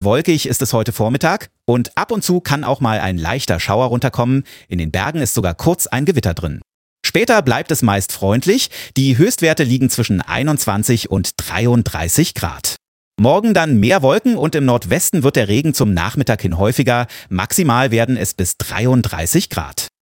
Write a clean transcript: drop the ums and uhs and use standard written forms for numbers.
wolkig ist es heute Vormittag und ab und zu kann auch mal ein leichter Schauer runterkommen. In den Bergen ist sogar kurz ein Gewitter drin. Später bleibt es meist freundlich. Die Höchstwerte liegen zwischen 21 und 33 Grad. Morgen dann mehr Wolken und im Nordwesten wird der Regen zum Nachmittag hin häufiger. Maximal werden es bis 33 Grad.